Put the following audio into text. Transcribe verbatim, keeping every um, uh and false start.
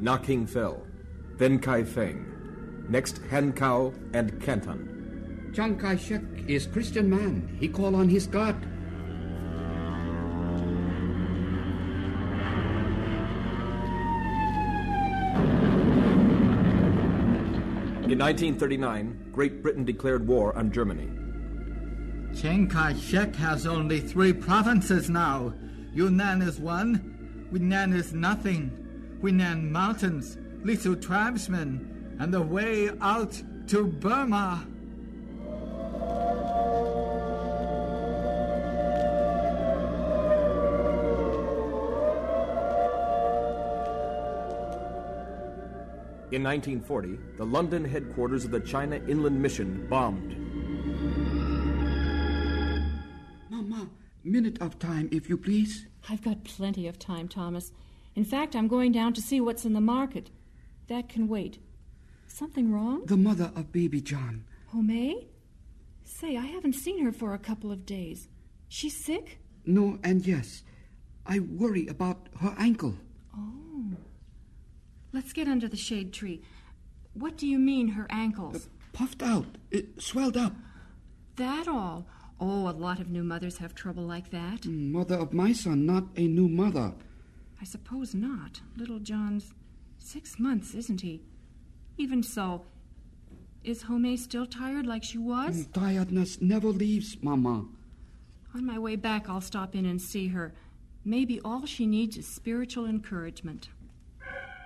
Nanking fell. Then Kai Feng. Next Hankow and Canton. Chiang Kai-shek is Christian man. He call on his God. In nineteen thirty-nine, Great Britain declared war on Germany. Chiang Kai-shek has only three provinces now. Yunnan is one. Hunan is nothing. Hunan Mountains, little tribesmen, and the way out to Burma. In nineteen forty, the London headquarters of the China Inland Mission bombed. Mama, minute of time, if you please. I've got plenty of time, Thomas. In fact, I'm going down to see what's in the market. That can wait. Something wrong? The mother of baby John. Homei? Say, I haven't seen her for a couple of days. She's sick? No and yes. I worry about her ankle. Oh. Let's get under the shade tree. What do you mean, her ankles? Uh, puffed out. It swelled up. That all? Oh, a lot of new mothers have trouble like that. Mother of my son, not a new mother. I suppose not. Little John's six months, isn't he? Even so, is Homei still tired like she was? Tiredness never leaves, Mama. On my way back, I'll stop in and see her. Maybe all she needs is spiritual encouragement.